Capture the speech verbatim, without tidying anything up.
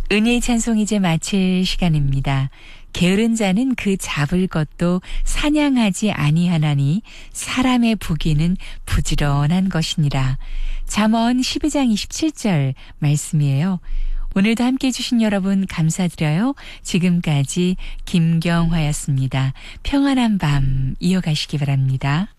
은혜의 찬송 이제 마칠 시간입니다. 게으른 자는 그 잡을 것도 사냥하지 아니하나니 사람의 부귀는 부지런한 것이니라. 잠언 십이 장 이십칠 절 말씀이에요. 오늘도 함께해 주신 여러분 감사드려요. 지금까지 김경화였습니다. 평안한 밤 이어가시기 바랍니다.